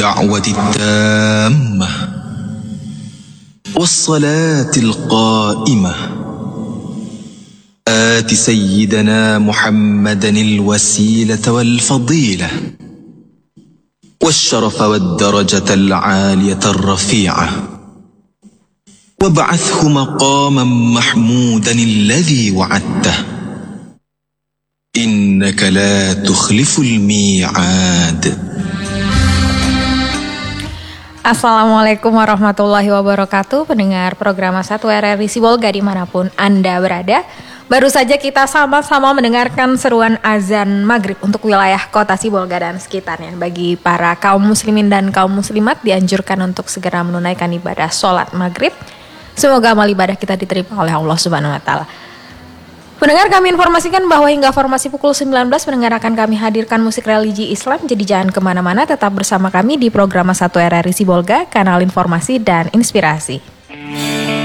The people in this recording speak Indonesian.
الدعوة التامة والصلاة القائمة آت سيدنا محمدا الوسيلة والفضيلة والشرف والدرجة العالية الرفيعة وابعثه مقاما محمودا الذي وعدته إنك لا تخلف الميعاد. Assalamualaikum warahmatullahi wabarakatuh. Pendengar program 1 RRI Sibolga dimanapun Anda berada, baru saja kita sama-sama mendengarkan seruan azan maghrib untuk wilayah kota Sibolga dan sekitarnya. Bagi para kaum muslimin dan kaum muslimat dianjurkan untuk segera menunaikan ibadah sholat maghrib. Semoga amal ibadah kita diterima oleh Allah Subhanahu wa Ta'ala. Pendengar, kami informasikan bahwa hingga formasi pukul 19 pendengar akan kami hadirkan musik religi Islam. Jadi jangan kemana-mana, tetap bersama kami di program 1 RRI Sibolga, kanal informasi dan inspirasi.